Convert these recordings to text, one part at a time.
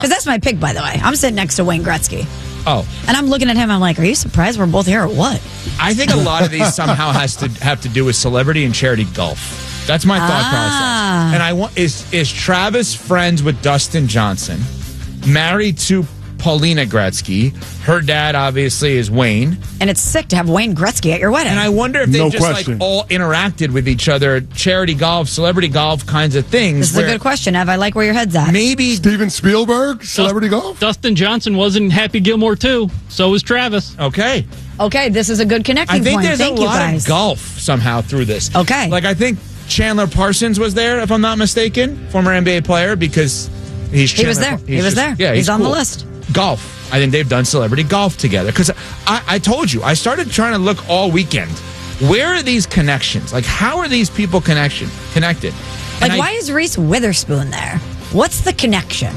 Because that's my pick, by the way. I'm sitting next to Wayne Gretzky. Oh. And I'm looking at him. I'm like, are you surprised we're both here or what? I think a lot of these somehow have to do with celebrity and charity golf. That's my thought process. And I want is Travis friends with Dustin Johnson, married to Paulina Gretzky. Her dad obviously is Wayne. And it's sick to have Wayne Gretzky at your wedding. And I wonder if they like all interacted with each other, charity golf, celebrity golf kinds of things. This is a good question, Ev. I like where your head's at. Maybe Steven Spielberg, celebrity golf? Dustin Johnson was in Happy Gilmore too. So was Travis. Okay. Okay, this is a good connecting I think point. there's Thank a you lot guys. of golf somehow through this. Okay. Like I think Chandler Parsons was there, if I'm not mistaken, former NBA player, because he was there. He was there. Yeah, he's on cool. the list. Golf. I think they've done celebrity golf together. Because I told you, I started trying to look all weekend. Where are these connections? Like, how are these people connected? Like, why is Reese Witherspoon there? What's the connection?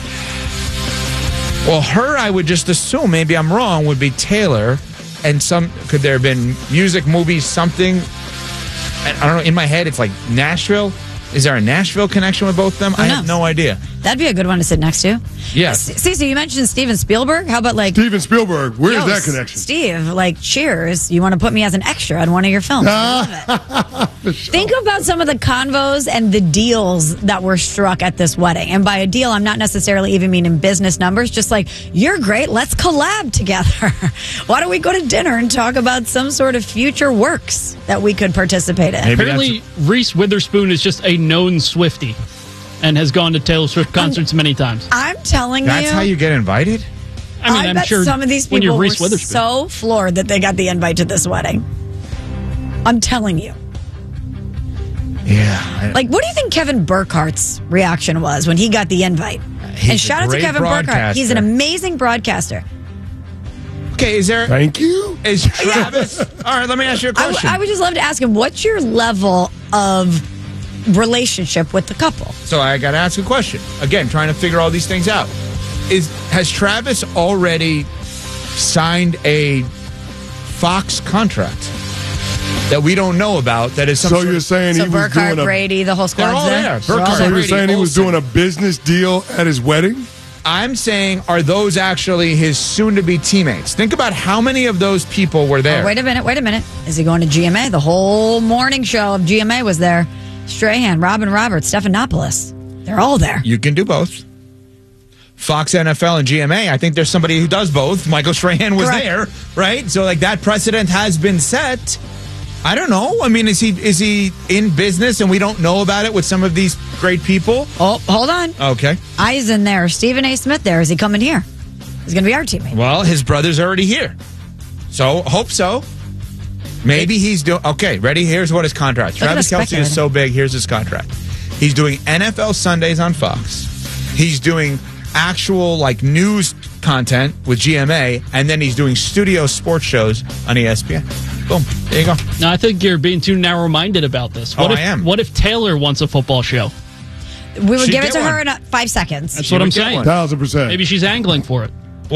Well, her, I would just assume, maybe I'm wrong, would be Taylor. And could there have been music, movies, something? I don't know. In my head, it's like Nashville. Is there a Nashville connection with both of them? I have no idea. That'd be a good one to sit next to. Yes. Cece, you mentioned Steven Spielberg. How about Steven Spielberg? Where is that connection? Steve, Cheers. You want to put me as an extra in one of your films? I love it. Think about some of the convos and the deals that were struck at this wedding. And by a deal, I'm not necessarily even meaning business numbers. Just like, you're great. Let's collab together. Why don't we go to dinner and talk about some sort of future works that we could participate in? Apparently, Reese Witherspoon is just a known Swiftie and has gone to Taylor Swift concerts many times. I'm telling That's how you get invited? I mean, I'm bet sure some of these people were so floored that they got the invite to this wedding. I'm telling you. Yeah. What do you think Kevin Burkhart's reaction was when he got the invite? And shout out to Kevin Burkhart. He's an amazing broadcaster. Okay, is there... Thank you. Is Travis... All right, let me ask you a question. I would just love to ask him, what's your level of relationship with the couple? So I got to ask a question. Again, trying to figure all these things out. Has Travis already signed a Fox contract that we don't know about? That is some you're saying he was Burkhart, doing Brady, the whole squad's all there. Burkhart, So you're Brady, saying he was Olsen. doing a business deal at his wedding? I'm saying, are those actually his soon-to-be teammates? Think about how many of those people were there. Oh, wait a minute. Is he going to GMA? The whole morning show of GMA was there. Strahan, Robin Roberts, Stephanopoulos. They're all there. You can do both. Fox NFL and GMA, I think there's somebody who does both. Michael Strahan was there, right? So that precedent has been set. I don't know. I mean, is he in business and we don't know about it with some of these great people? Oh, hold on. Okay. Eisen there. Stephen A. Smith there. Is he coming here? He's going to be our teammate. Well, his brother's already here. So, hope so. Maybe he's doing... Okay, ready? Here's what his contract. Travis Kelce is so big. Here's his contract. He's doing NFL Sundays on Fox. He's doing actual, news content with GMA. And then he's doing studio sports shows on ESPN. Boom. There you go. No, I think you're being too narrow-minded about this. I am. What if Taylor wants a football show? We would give it to her in 5 seconds. That's what I'm saying. 1,000%. Maybe she's angling for it.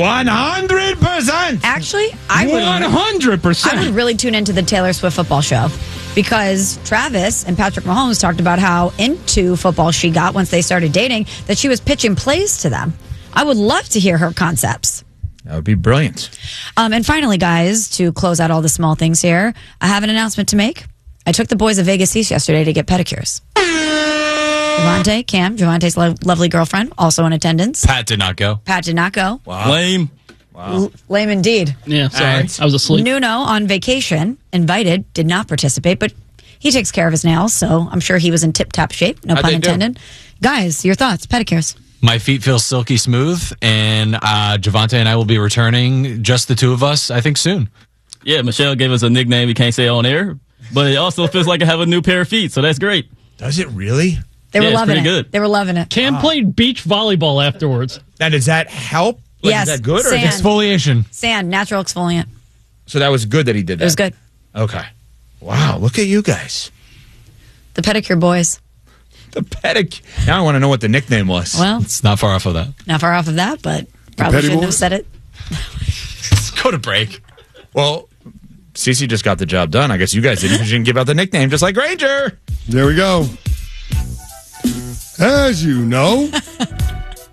100%. Actually, I would 100%. I would really tune into the Taylor Swift football show because Travis and Patrick Mahomes talked about how into football she got once they started dating, that she was pitching plays to them. I would love to hear her concepts. That would be brilliant. And finally, guys, to close out all the small things here, I have an announcement to make. I took the boys to Vegas East yesterday to get pedicures. Javante, Cam, Javante's lovely girlfriend, also in attendance. Pat did not go. Wow. Lame. Wow. Lame indeed. Yeah, sorry. I was asleep. Nuno on vacation, invited, did not participate, but he takes care of his nails, so I'm sure he was in tip-top shape. No pun intended. Guys, your thoughts, pedicures. My feet feel silky smooth, and Javante and I will be returning, just the two of us, I think soon. Yeah, Michelle gave us a nickname we can't say on air, but it also feels like I have a new pair of feet, so that's great. Does it really? They were it's loving pretty it. good. They were loving it. Cam played beach volleyball afterwards. Now, does that help? Yes. Is that good? Sand. Or Exfoliation. Sand, natural exfoliant. So that was good that he did that? It was good. Okay. Wow, look at you guys. The pedicure boys. The pedicure. Now I want to know what the nickname was. Well, It's not far off of that. not far off of that, but probably shouldn't have said it. Let's go to break. Well, Cece just got the job done. I guess you guys didn't give out the nickname, just like Ranger. There we go. As you know,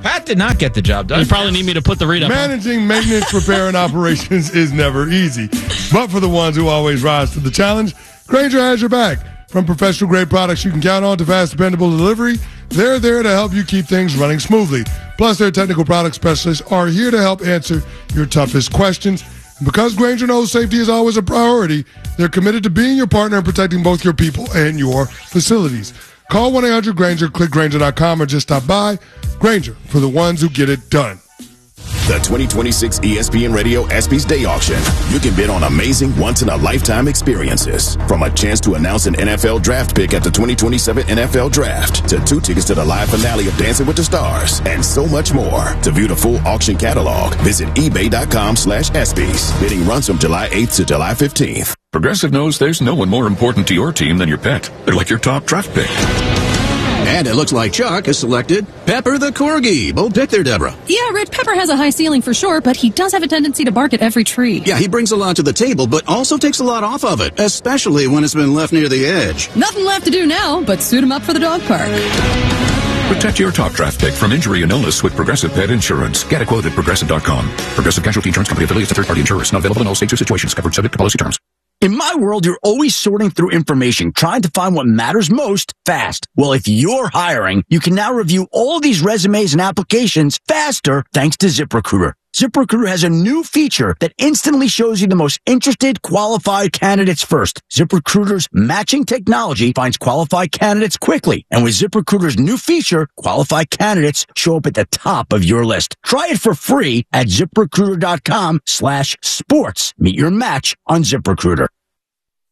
Pat did not get the job done. You probably need me to put the read up. Managing maintenance, repair, and operations is never easy. But for the ones who always rise to the challenge, Grainger has your back. From professional-grade products you can count on to fast, dependable delivery, they're there to help you keep things running smoothly. Plus, their technical product specialists are here to help answer your toughest questions. And because Grainger knows safety is always a priority, they're committed to being your partner and protecting both your people and your facilities. Call 1-800-GRAINGER, click Grainger.com, or just stop by. Grainger, for the ones who get it done. The 2026 ESPN Radio ESPYs Day Auction. You can bid on amazing once-in-a-lifetime experiences. From a chance to announce an NFL draft pick at the 2027 NFL Draft, to 2 tickets to the live finale of Dancing with the Stars, and so much more. To view the full auction catalog, visit ebay.com/ESPYs. Bidding runs from July 8th to July 15th. Progressive knows there's no one more important to your team than your pet. They're like your top draft pick. And it looks like Chuck has selected Pepper the Corgi. Bold pick there, Deborah. Yeah, Rich, Pepper has a high ceiling for sure, but he does have a tendency to bark at every tree. Yeah, he brings a lot to the table, but also takes a lot off of it, especially when it's been left near the edge. Nothing left to do now, but suit him up for the dog park. Protect your top draft pick from injury and illness with Progressive Pet Insurance. Get a quote at Progressive.com. Progressive Casualty Insurance Company affiliates and third-party insurers. Not available in all states or situations. Covered subject to policy terms. In my world, you're always sorting through information, trying to find what matters most fast. Well, if you're hiring, you can now review all these resumes and applications faster thanks to ZipRecruiter. ZipRecruiter has a new feature that instantly shows you the most interested, qualified candidates first. ZipRecruiter's matching technology finds qualified candidates quickly. And with ZipRecruiter's new feature, qualified candidates show up at the top of your list. Try it for free at ZipRecruiter.com/sports. Meet your match on ZipRecruiter.